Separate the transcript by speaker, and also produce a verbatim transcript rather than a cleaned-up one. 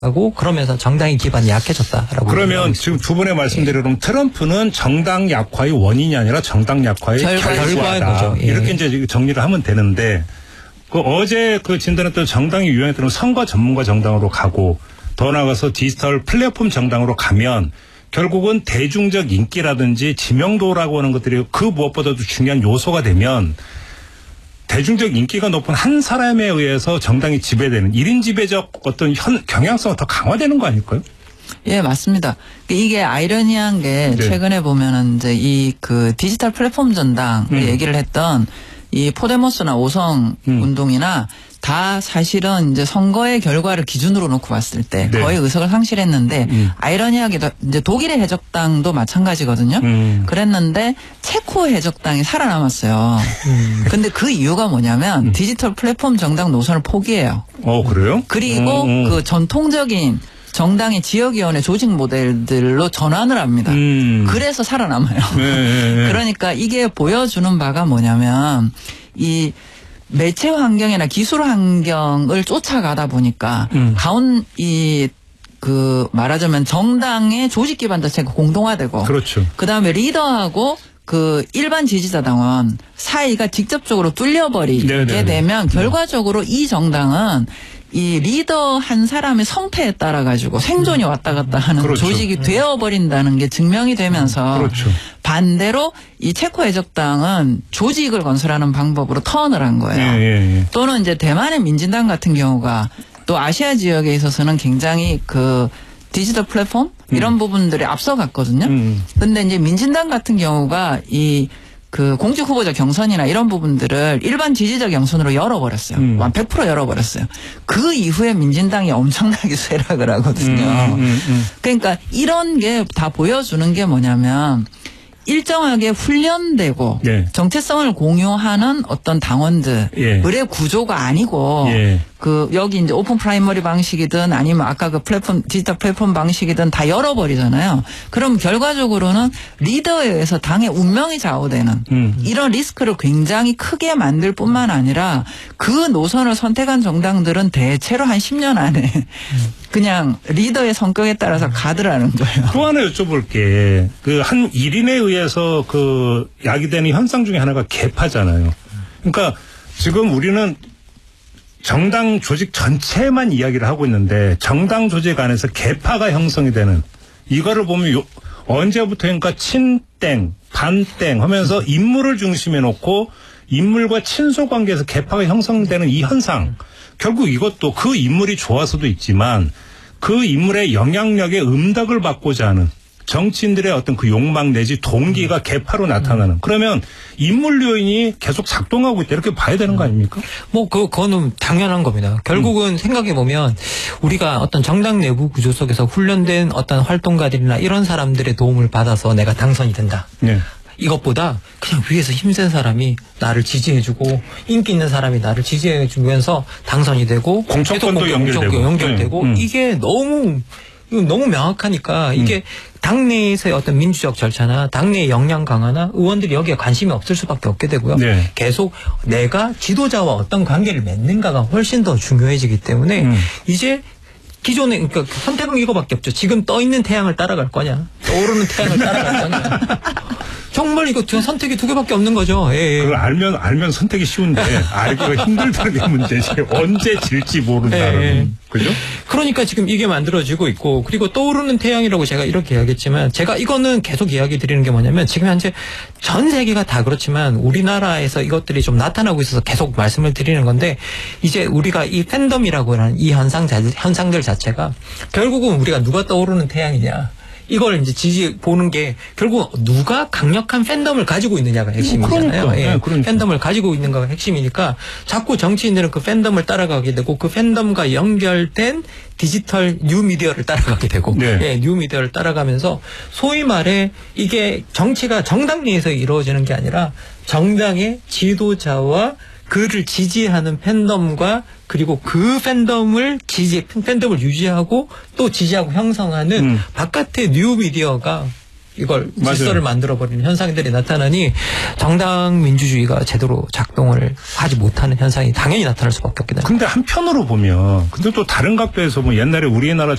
Speaker 1: 하고 그러면서 정당의 기반이 약해졌다라고.
Speaker 2: 그러면 지금 두 분의 말씀대로 예. 트럼프는 정당 약화의 원인이 아니라 정당 약화의 결과, 결과다. 거죠. 예. 이렇게 이제 정리를 하면 되는데 그 어제 그 진단했던 정당이 유행했던 선거 전문가 정당으로 가고 더 나아가서 디지털 플랫폼 정당으로 가면 결국은 대중적 인기라든지 지명도라고 하는 것들이 그 무엇보다도 중요한 요소가 되면 대중적 인기가 높은 한 사람에 의해서 정당이 지배되는 일 인 지배적 어떤 현, 경향성이 더 강화되는 거 아닐까요?
Speaker 3: 예, 맞습니다. 이게 아이러니한 게 네. 최근에 보면은 이제 이 그 디지털 플랫폼 전당 음. 얘기를 했던 이 포데모스나 오성 음. 운동이나 다 사실은 이제 선거의 결과를 기준으로 놓고 봤을 때 네. 거의 의석을 상실했는데 음. 아이러니하게도 이제 독일의 해적당도 마찬가지거든요. 음. 그랬는데 체코 해적당이 살아남았어요. 음. 근데 그 이유가 뭐냐면 음. 디지털 플랫폼 정당 노선을 포기해요.
Speaker 2: 어, 그래요?
Speaker 3: 그리고 음. 그 전통적인 정당의 지역위원회 조직 모델들로 전환을 합니다. 음. 그래서 살아남아요. 네. 그러니까 이게 보여주는 바가 뭐냐면 이 매체 환경이나 기술 환경을 쫓아가다 보니까 음. 가운 이 그 말하자면 정당의 조직 기반 자체가 공동화되고
Speaker 2: 그렇죠.
Speaker 3: 그다음에 리더하고 그 일반 지지자 당원 사이가 직접적으로 뚫려버리게 네네네. 되면 결과적으로 이 정당은 이 리더 한 사람의 성패에 따라 가지고 생존이 왔다 갔다 하는 그렇죠. 조직이 되어버린다는 게 증명이 되면서
Speaker 2: 그렇죠.
Speaker 3: 반대로 이 체코 해적당은 조직을 건설하는 방법으로 턴을 한 거예요.
Speaker 2: 예, 예, 예.
Speaker 3: 또는 이제 대만의 민진당 같은 경우가 또 아시아 지역에 있어서는 굉장히 그 디지털 플랫폼 이런 음. 부분들이 앞서갔거든요. 음. 근데 이제 민진당 같은 경우가 이 그 공직 후보자 경선이나 이런 부분들을 일반 지지자 경선으로 열어버렸어요. 음. 완 백 퍼센트 열어버렸어요. 그 이후에 민진당이 엄청나게 쇠락을 하거든요. 음, 음, 음. 그러니까 이런 게 다 보여주는 게 뭐냐면 일정하게 훈련되고 예. 정체성을 공유하는 어떤 당원들의 예. 구조가 아니고 예. 그 여기 이제 오픈 프라이머리 방식이든 아니면 아까 그 플랫폼 디지털 플랫폼 방식이든 다 열어버리잖아요. 그럼 결과적으로는 리더에 의해서 당의 운명이 좌우되는 음. 이런 리스크를 굉장히 크게 만들 뿐만 아니라 그 노선을 선택한 정당들은 대체로 한 십 년 안에 음. 그냥 리더의 성격에 따라서 가드라는 거예요.
Speaker 2: 또 하나 여쭤볼게. 그 한 일 인에 의해서 그 야기되는 현상 중에 하나가 개파잖아요. 그러니까 지금 우리는 정당 조직 전체만 이야기를 하고 있는데 정당 조직 안에서 개파가 형성이 되는 이거를 보면 요, 언제부터인가 친땡, 반땡 하면서 인물을 중심에 놓고 인물과 친소 관계에서 개파가 형성되는 이 현상. 결국 이것도 그 인물이 좋아서도 있지만 그 인물의 영향력에 음덕을 받고자 하는 정치인들의 어떤 그 욕망 내지 동기가 개파로 나타나는 그러면 인물 요인이 계속 작동하고 있다 이렇게 봐야 되는 거 아닙니까?
Speaker 1: 뭐 그, 그거는 당연한 겁니다. 결국은 음. 생각해보면 우리가 어떤 정당 내부 구조 속에서 훈련된 어떤 활동가들이나 이런 사람들의 도움을 받아서 내가 당선이 된다. 네. 이것보다 그냥 위에서 힘센 사람이 나를 지지해주고 인기 있는 사람이 나를 지지해주면서 당선이 되고
Speaker 2: 공천권도 연결되고,
Speaker 1: 연결되고 네. 이게 너무 너무 명확하니까 이게 음. 당내에서의 어떤 민주적 절차나 당내의 역량 강화나 의원들이 여기에 관심이 없을 수밖에 없게 되고요. 네. 계속 내가 지도자와 어떤 관계를 맺는가가 훨씬 더 중요해지기 때문에 음. 이제 기존에 그러니까 선택은 이거밖에 없죠. 지금 떠 있는 태양을 따라갈 거냐, 떠오르는 태양을 따라갈 거냐. 정말 이거 선택이 두 개밖에 없는 거죠. 예, 예.
Speaker 2: 그걸 알면 알면 선택이 쉬운데 알기가 힘들다는 게 문제지. 언제 질지 모른다는. 예, 예. 그죠?
Speaker 1: 그러니까 지금 이게 만들어지고 있고 그리고 떠오르는 태양이라고 제가 이렇게 이야기했지만 제가 이거는 계속 이야기 드리는 게 뭐냐면 지금 현재 전 세계가 다 그렇지만 우리나라에서 이것들이 좀 나타나고 있어서 계속 말씀을 드리는 건데 이제 우리가 이 팬덤이라고 하는 이 현상 자, 현상들 자체가 결국은 우리가 누가 떠오르는 태양이냐. 이걸 이제 지지 보는 게 결국 누가 강력한 팬덤을 가지고 있느냐가 핵심이잖아요.
Speaker 2: 그러니까,
Speaker 1: 예.
Speaker 2: 네, 그러니까.
Speaker 1: 팬덤을 가지고 있는 거가 핵심이니까 자꾸 정치인들은 그 팬덤을 따라가게 되고 그 팬덤과 연결된 디지털 뉴미디어를 따라가게 되고 네. 예, 뉴미디어를 따라가면서 소위 말해 이게 정치가 정당 내에서 이루어지는 게 아니라 정당의 지도자와 그를 지지하는 팬덤과 그리고 그 팬덤을 지지 팬덤을 유지하고 또 지지하고 형성하는 음. 바깥의 뉴미디어가 이걸
Speaker 2: 맞아요.
Speaker 1: 질서를 만들어버리는 현상들이 나타나니 정당 민주주의가 제대로 작동을 하지 못하는 현상이 당연히 나타날 수밖에 없게 됩니다.
Speaker 2: 근데 한편으로 보면 근데 또 다른 각도에서 뭐 옛날에 우리나라